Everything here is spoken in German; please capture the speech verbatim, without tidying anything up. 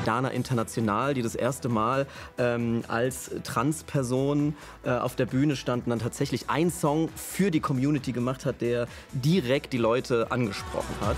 Dana International, die das erste Mal ähm, als Transperson äh, auf der Bühne stand und dann tatsächlich einen Song für die Community gemacht hat, der direkt die Leute angesprochen hat.